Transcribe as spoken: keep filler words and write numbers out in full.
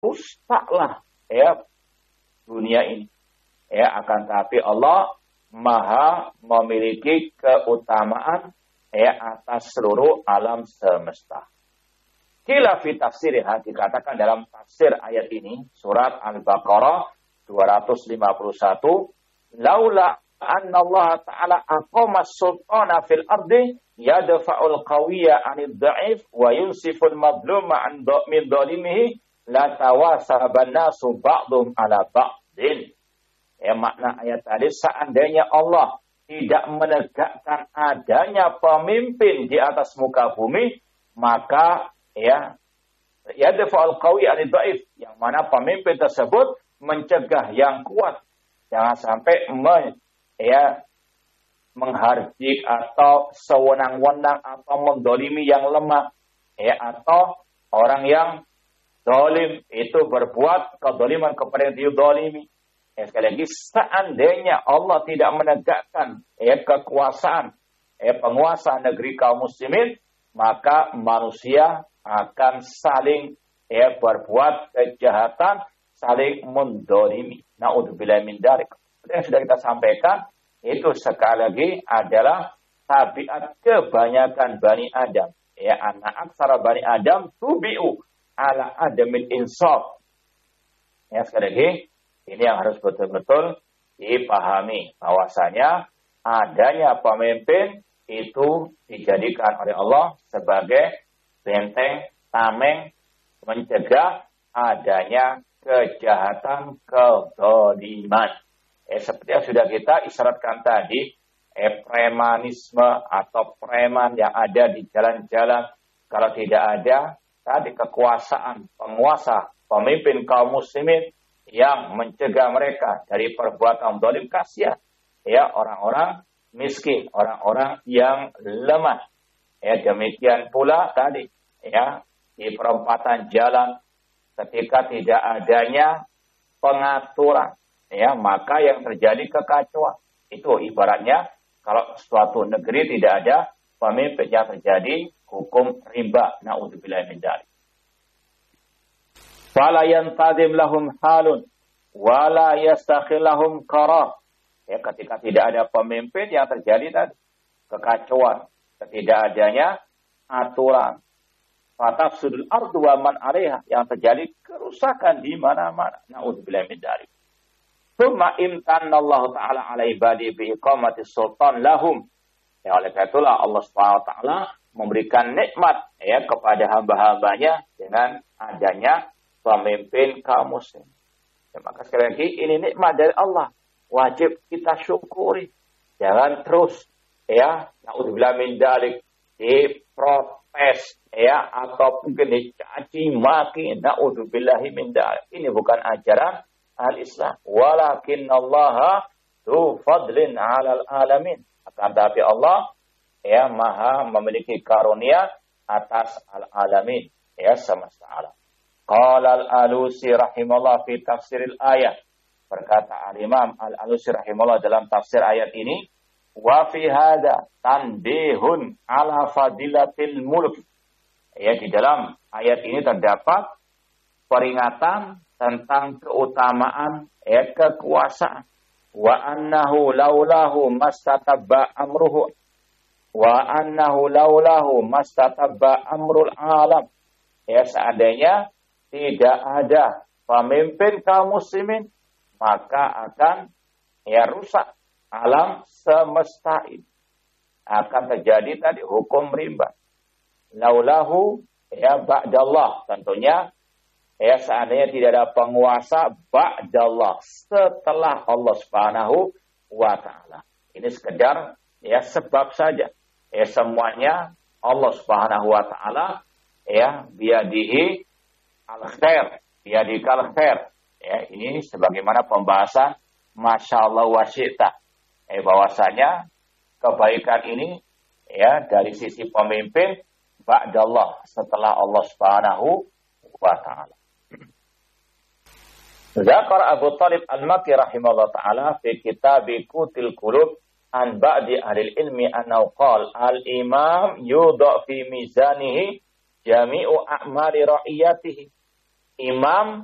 rusaklah ya dunia ini. Ya, akan tapi Allah Maha memiliki keutamaan ya atas seluruh alam semesta. Kila fi tafsirha, dikatakan dalam tafsir ayat ini, surat Al-Baqarah dua ratus lima puluh satu, laula anna Allah Ta'ala aqama sultana fil ardi yadfa'ul qawiyya 'anil dha'if wa yunsiful madluma 'an min dhalimihi la tawasaban nasu ba'dhum 'ala ba'din. Ya, makna ayat tadi, seandainya Allah tidak menegakkan adanya pemimpin di atas muka bumi, maka ya yadfa'ul qawiyya 'anil dha'if, yang mana pemimpin tersebut mencegah yang kuat jangan sampai men, ya menghardik atau sewenang-wenang atau mendolimi yang lemah, ya atau orang yang dolim itu berbuat kedoliman kepada yang didolimi. Ya, sekali lagi, seandainya Allah tidak menegakkan ya kekuasaan ya penguasa negeri kaum muslimin, maka manusia akan saling ya berbuat kejahatan, saling mendolimi. Na'udzubillah min dzalik. Yang sudah kita sampaikan, itu sekali lagi adalah tabiat kebanyakan Bani Adam. Ya, anak aksara Bani Adam tubi'u ala adamin insaf. Ya, sekali lagi, ini yang harus betul-betul dipahami. Bahwasanya adanya pemimpin itu dijadikan oleh Allah sebagai benteng, tameng, mencegah adanya kejahatan, kezaliman. Eh, seperti yang sudah kita isyaratkan tadi, eh, premanisme atau preman yang ada di jalan-jalan, kalau tidak ada tadi kekuasaan penguasa, pemimpin kaum muslimin yang mencegah mereka dari perbuatan zalim, kasihan ya orang-orang miskin, orang-orang yang lemah. Ya, demikian pula tadi ya di perempatan jalan, ketika tidak adanya pengaturan, ya maka yang terjadi kekacauan. Itu ibaratnya kalau suatu negeri tidak ada pemimpin, yang terjadi hukum riba. Na'udzubillah min dzalik. Fala yantazim lahum halun wala yastakhil lahum qarar. Ya, ketika tidak ada pemimpin, yang terjadi tadi kekacauan, tidak adanya aturan. Fatafsudul ardu wa man 'alaiha, yang terjadi kerusakan di mana-mana. Na'udzubillah min dzalik. Tsumma imtanallahu ta'ala 'ala ibadi bi iqamati sultan lahum. Ya, oleh karena itulah Allah Subhanahu wa taala memberikan nikmat ya kepada hamba-hambanya dengan adanya pemimpin kaum muslim. Ya, maka sekali lagi ini nikmat dari Allah, wajib kita syukuri. Jangan terus ya na'udzubillah min dzalik diprotes ya atau mungkin dicaci maki. Na'udzubillahi min dzalik. Ini bukan ajaran al-Islam. Walakinallaha dzu fadlin 'alal alamin. Akan tapi Allah ya maha memiliki karunia atas al-alamin, ya semesta alam. Qala al-Alusi rahimahullah fi tafsiril ayat. Berkata al-Imam al-Alusi rahimahullah dalam tafsir ayat ini, wa fi hadza tanbihun ala fadilatil mulk. Ya, di dalam ayat ini terdapat peringatan tentang keutamaan ya kekuasaan. Wa annahu laulahu mastatabba amruhu wa annahu laulahu mastatabba amrul alam. Ya, seandainya tidak ada pemimpin kaum muslimin, maka akan ya rusak alam semesta ini. Akan terjadi tadi hukum rimba. Laulahu ya ba'dallah, tentunya ya seandainya tidak ada penguasa ba'dallah, setelah Allah Subhanahu wa taala. Ini sekedar ya sebab saja. Ya semuanya Allah Subhanahu wa taala ya biadihi al-khair, biadikal khair. Ya, ini sebagaimana pembahasan masyaallah wa syi'ta. Eh bahwasanya kebaikan ini ya dari sisi pemimpin ba'dallah, setelah Allah Subhanahu wa taala. Zakar Abu Talib Al-Makki rahimahullah ta'ala fi kitab Qutil Qulub an ba'di ahli ilmi annahu qala al-imam yudha fi mizanihi jami'u a'mali ra'iyatihi. Imam